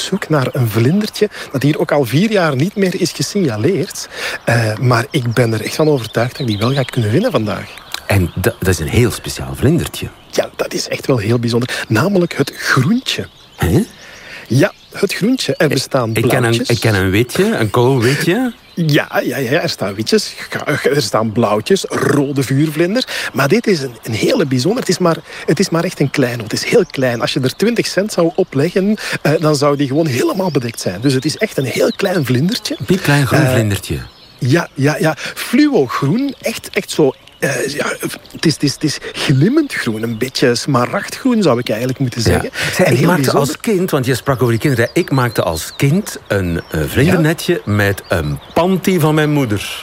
zoek naar een vlindertje dat hier ook al 4 jaar niet meer is gesignaleerd. Maar ik ben er echt van overtuigd dat ik die wel ga kunnen vinden vandaag. En dat is een heel speciaal vlindertje. Ja, dat is echt wel heel bijzonder. Namelijk het groentje. Hè? Ja, het groentje. Er bestaan blauwtjes. Ik ken een witje, een koolwitje. Ja, er staan witjes, er staan blauwtjes, rode vuurvlinders. Maar dit is een hele bijzonder. Het is maar echt een klein. Het is heel klein. Als je er 20 cent zou opleggen, dan zou die gewoon helemaal bedekt zijn. Dus het is echt een heel klein vlindertje. Een piepklein groen vlindertje. Ja. Fluogroen. Echt zo. Het is glimmend groen, een beetje smaragdgroen zou ik eigenlijk moeten zeggen. Ja. Ik maakte als kind, want je sprak over die kinderen, ik maakte als kind een vlindernetje met een panty van mijn moeder.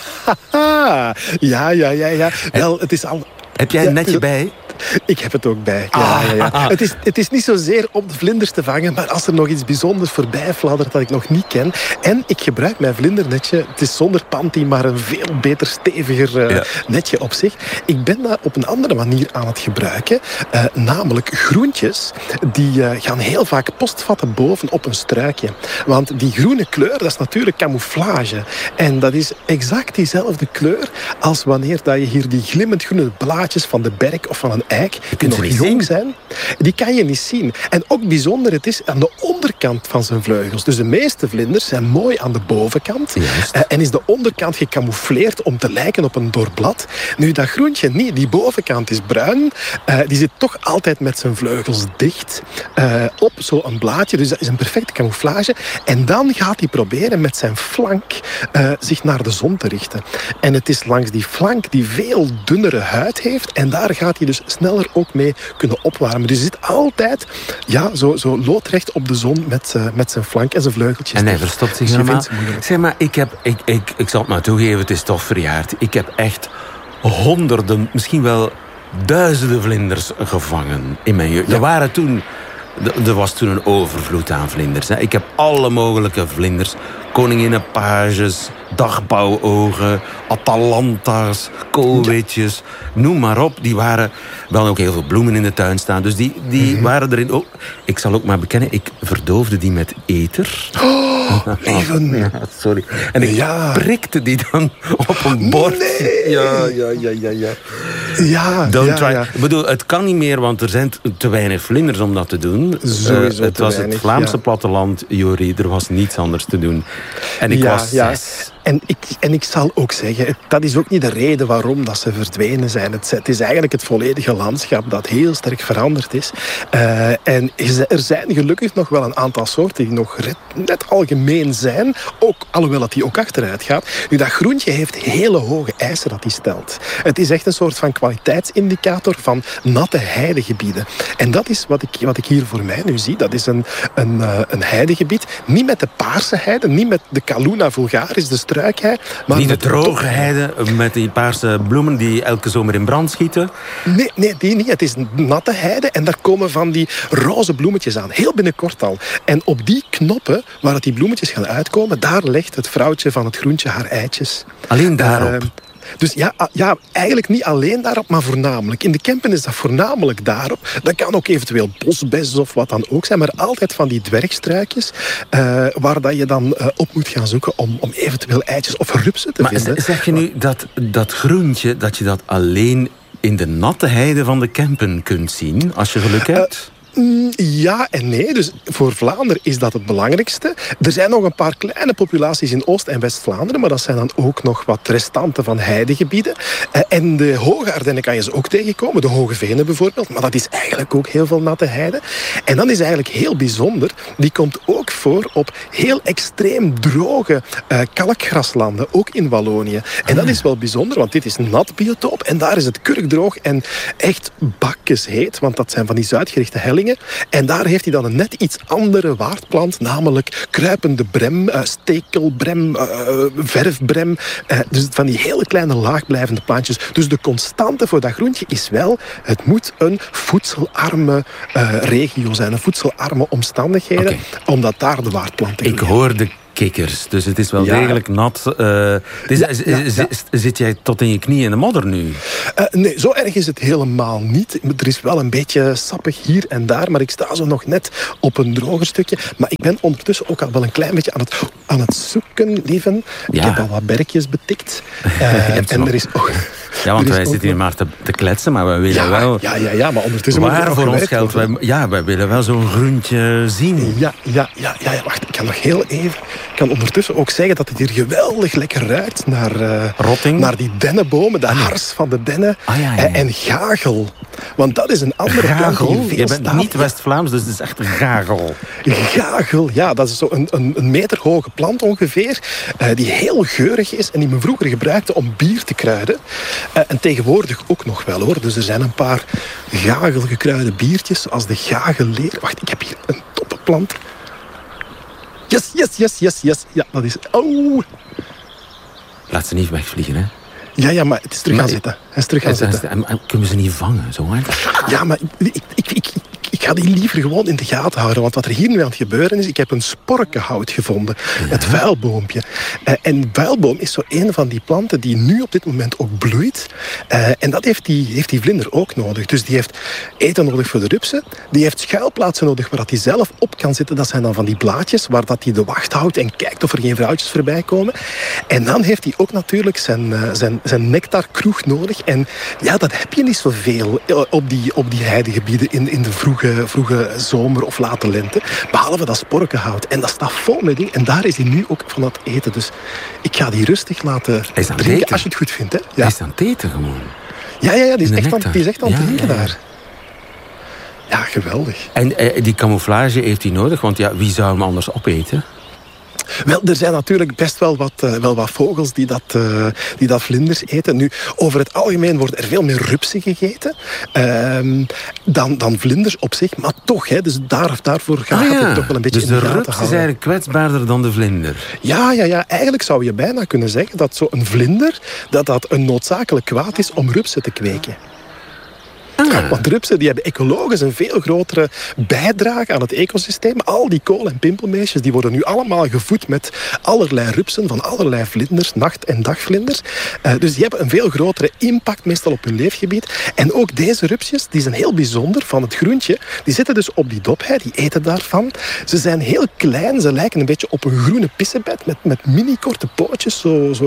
Ja. Wel, het is al... Heb jij een netje bij? Ik heb het ook bij. Ja. Het is niet zozeer om de vlinders te vangen, maar als er nog iets bijzonders voorbij fladdert dat ik nog niet ken. En ik gebruik mijn vlindernetje. Het is zonder panty, maar een veel beter, steviger netje op zich. Ik ben dat op een andere manier aan het gebruiken. Namelijk groentjes. Die gaan heel vaak postvatten bovenop een struikje. Want die groene kleur, dat is natuurlijk camouflage. En dat is exact diezelfde kleur als wanneer dat je hier die glimmend groene blaadjes van de berk of van een eik, die nog jong zijn, die kan je niet zien. En ook bijzonder, het is aan de onderkant van zijn vleugels. Dus de meeste vlinders zijn mooi aan de bovenkant. En is de onderkant gecamoufleerd om te lijken op een dor blad. Nu, dat groentje niet. Die bovenkant is bruin. Die zit toch altijd met zijn vleugels dicht op zo'n blaadje. Dus dat is een perfecte camouflage. En dan gaat hij proberen met zijn flank zich naar de zon te richten. En het is langs die flank die veel dunnere huid heeft. En daar gaat hij dus sneller ook mee kunnen opwarmen. Dus hij zit altijd zo loodrecht op de zon met zijn flank en zijn vleugeltjes. En hij verstopt zich helemaal. Zeg maar, ik zal het maar toegeven, het is toch verjaard. Ik heb echt honderden, misschien wel duizenden vlinders gevangen in mijn jeugd. Er was toen een overvloed aan vlinders. Ik heb alle mogelijke vlinders. Koninginnenpages, dagbouwogen, atalanta's, koolwitjes. Noem maar op. Die waren wel ook heel veel bloemen in de tuin staan. Dus die waren erin ook. Ik zal ook maar bekennen, ik verdoofde die met ether. Leven. Ja, sorry. En ik prikte die dan op een bord. Nee. Ja. Don't try. Ik bedoel, het kan niet meer, want er zijn te weinig vlinders om dat te doen. Sowieso het was weinig, het Vlaamse platteland, Jori. Er was niets anders te doen. En ik was 6. En ik zal ook zeggen, dat is ook niet de reden waarom dat ze verdwenen zijn. Het is eigenlijk het volledige landschap dat heel sterk veranderd is. En er zijn gelukkig nog wel een aantal soorten die nog net algemeen zijn. Ook, alhoewel dat die ook achteruit gaat. Nu, dat groentje heeft hele hoge eisen dat hij stelt. Het is echt een soort van kwaliteitsindicator van natte heidegebieden. En dat is wat ik hier voor mij nu zie. Dat is een heidegebied. Niet met de paarse heide, niet met de Calluna vulgaris, de struikhei. Maar niet de droge heide met die paarse bloemen die elke zomer in brand schieten? Nee, die niet. Het is natte heide en daar komen van die roze bloemetjes aan. Heel binnenkort al. En op die knoppen, waar die bloemetjes gaan uitkomen, daar legt het vrouwtje van het groentje haar eitjes. Alleen daarop? Dus ja, eigenlijk niet alleen daarop, maar voornamelijk. In de Kempen is dat voornamelijk daarop. Dat kan ook eventueel bosbes of wat dan ook zijn, maar altijd van die dwergstruikjes waar dat je dan op moet gaan zoeken om eventueel eitjes of rupsen te vinden. Maar zeg je nu dat groentje, dat je dat alleen in de natte heide van de Kempen kunt zien, als je geluk hebt? Ja en nee. Dus voor Vlaanderen is dat het belangrijkste. Er zijn nog een paar kleine populaties in Oost- en West-Vlaanderen, maar dat zijn dan ook nog wat restanten van heidegebieden. En de Hoge Ardennen kan je ze ook tegenkomen. De Hoge Venen bijvoorbeeld. Maar dat is eigenlijk ook heel veel natte heide. En dan is eigenlijk heel bijzonder, die komt ook voor op heel extreem droge kalkgraslanden, ook in Wallonië. En dat is wel bijzonder, want dit is een nat biotoop en daar is het kurkdroog en echt bakkesheet, want dat zijn van die zuidgerichte hellingen. En daar heeft hij dan een net iets andere waardplant, namelijk kruipende brem, stekelbrem, verfbrem. Dus van die hele kleine laagblijvende plantjes. Dus de constante voor dat groentje is wel, het moet een voedselarme regio zijn, een voedselarme omstandigheden, omdat daar de waardplanten groeien. Ik hoor de kikkers. Dus het is wel degelijk nat. Zit jij tot in je knieën in de modder nu? Nee, zo erg is het helemaal niet. Er is wel een beetje sappig hier en daar, maar ik sta zo nog net op een droger stukje. Maar ik ben ondertussen ook al wel een klein beetje aan het zoeken, lieven. Ik heb al wat berkjes betikt. En er is ook... Ja, want wij zitten hier maar te kletsen, maar we willen wel... Ja, maar ondertussen... Waar voor ons geldt, wij willen wel zo'n groentje zien. Ja, wacht, ik kan nog heel even... Ik kan ondertussen ook zeggen dat het hier geweldig lekker ruikt naar... Rotting? Naar die dennenbomen, de hars van de dennen. En gagel. Want dat is een andere gagel? plant. Je bent niet West-Vlaams, dus het is echt een gagel. Gagel, ja, dat is zo een meter hoge plant ongeveer. Die heel geurig is en die men vroeger gebruikte om bier te kruiden. En tegenwoordig ook nog wel, hoor. Dus er zijn een paar gagelgekruide biertjes, zoals de gagelleer. Wacht, ik heb hier een toppenplant. Yes. Ja, dat is... Oh! Laat ze niet wegvliegen, hè? Ja, maar het is terug gaan zitten. Hij is terug gaan zitten. En kunnen we ze niet vangen, zo hard? Ja, maar ik ga die liever gewoon in de gaten houden. Want wat er hier nu aan het gebeuren is... Ik heb een sporkenhout gevonden. Het vuilboompje. En vuilboom is zo een van die planten die nu op dit moment ook bloeit. En dat heeft die vlinder ook nodig. Dus die heeft eten nodig voor de rupsen. Die heeft schuilplaatsen nodig waar hij zelf op kan zitten. Dat zijn dan van die blaadjes waar dat hij de wacht houdt en kijkt of er geen vrouwtjes voorbij komen. En dan heeft hij ook natuurlijk zijn nectarkroeg nodig. En ja, dat heb je niet zoveel op die heidegebieden in de vroege zomer of late lente. Behalve dat sporkenhout. En dat staat vol met dingen. En daar is hij nu ook van aan het eten. Dus ik ga die rustig laten drinken als je het goed vindt. Hè? Ja. Hij is aan het eten gewoon. Ja, die is echt aan het drinken daar. Ja, geweldig. En die camouflage heeft hij nodig, want wie zou hem anders opeten? Wel, er zijn natuurlijk best wel wat vogels die dat vlinders eten. Nu, over het algemeen worden er veel meer rupsen gegeten dan vlinders op zich. Maar toch, hè, dus daarvoor gaat het toch wel een beetje in de gaten houden. Dus de rups is eigenlijk kwetsbaarder dan de vlinder? Ja. Eigenlijk zou je bijna kunnen zeggen dat zo'n vlinder dat een noodzakelijk kwaad is om rupsen te kweken. Want rupsen die hebben ecologisch een veel grotere bijdrage aan het ecosysteem. Al die kool- en pimpelmeisjes die worden nu allemaal gevoed met allerlei rupsen van allerlei vlinders, nacht- en dagvlinders. Dus die hebben een veel grotere impact meestal op hun leefgebied. En ook deze rupsjes, die zijn heel bijzonder van het groentje. Die zitten dus op die dophei, die eten daarvan. Ze zijn heel klein, ze lijken een beetje op een groene pissebed met mini-korte pootjes,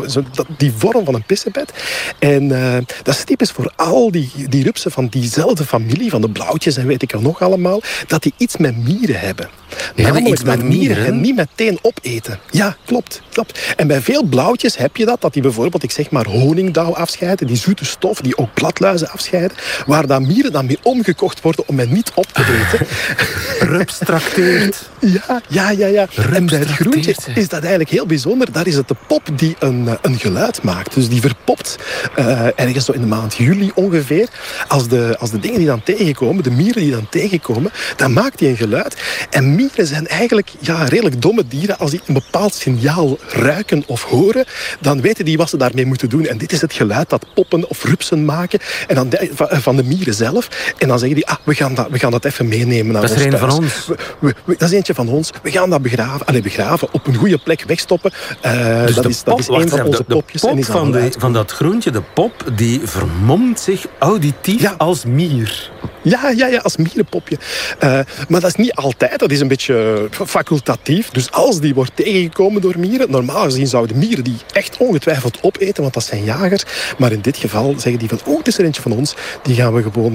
die vorm van een pissebed. En dat is typisch voor al die rupsen van diezelfde familie, van de blauwtjes en weet ik er nog allemaal, dat die iets met mieren hebben. Namelijk iets met mieren en niet meteen opeten. Ja, klopt. En bij veel blauwtjes heb je dat die bijvoorbeeld, ik zeg maar, honingdauw afscheiden, die zoete stof, die ook bladluizen afscheiden, waar dan mieren dan mee omgekocht worden om men niet op te eten. Rups trakteert. Ja. En bij het groentje is dat eigenlijk heel bijzonder. Daar is het de pop die een geluid maakt. Dus die verpopt ergens zo in de maand juli ongeveer. Als de dingen die dan tegenkomen, de mieren die dan tegenkomen, dan maakt die een geluid. En mieren zijn eigenlijk redelijk domme dieren. Als die een bepaald signaal ruiken of horen, dan weten die wat ze daarmee moeten doen. En dit is het geluid dat poppen of rupsen maken en dan van de mieren zelf. En dan zeggen die, we gaan dat even meenemen naar ons thuis. Dat is een van ons. Dat is eentje van ons. We gaan dat begraven, op een goede plek wegstoppen. Dus dat is een van onze popjes. De pop van dat groentje, de pop, die vermomt zich auditief als mier. Ja, als mierenpopje. Maar dat is niet altijd. Dat is een beetje facultatief. Dus als die wordt tegengekomen door mieren, normaal gezien zouden mieren die echt ongetwijfeld opeten, want dat zijn jagers. Maar in dit geval zeggen die van, het is er eentje van ons. Die gaan we gewoon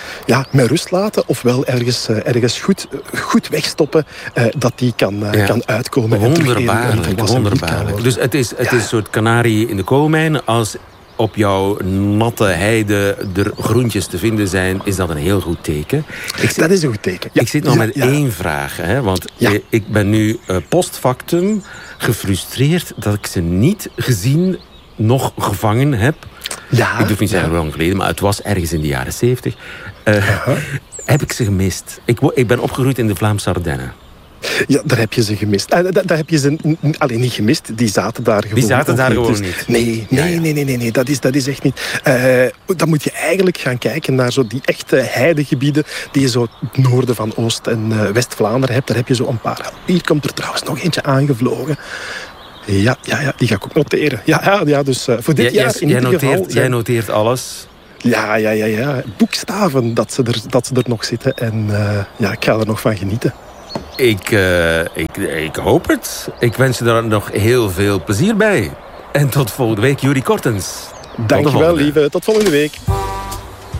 met rust laten. Ofwel ergens goed wegstoppen dat die kan uitkomen. Wonderbaarlijk. Dus het is een soort kanarie in de koolmijn. Als op jouw natte heide er groentjes te vinden zijn, is dat een heel goed teken. Dat is een goed teken. Ja. Ik zit nog met één vraag. Hè, want ik ben nu post factum gefrustreerd dat ik ze niet gezien, nog gevangen heb. Ja, ik durf niet zeggen hoe lang geleden, maar het was ergens in de jaren 70. Heb ik ze gemist. Ik ben opgegroeid in de Vlaamse Ardennen. Ja, daar heb je ze gemist. Daar heb je ze alleen niet gemist. Die zaten daar gewoon. Die zaten daar niet. gewoon Dus, niet. Nee. Dat is echt niet. Dan moet je eigenlijk gaan kijken naar zo die echte heidegebieden die je zo het noorden van Oost- en West-Vlaanderen hebt. Daar heb je zo een paar. Hier komt er trouwens nog eentje aangevlogen. Ja, die ga ik ook noteren. Ja, dus voor dit jaar in ieder geval... Jij noteert alles. Ja. Boekstaven dat ze er nog zitten. En ik ga er nog van genieten. Ik hoop het. Ik wens je daar nog heel veel plezier bij. En tot volgende week, Juri Kortens. Dankjewel, lieve. Tot volgende week.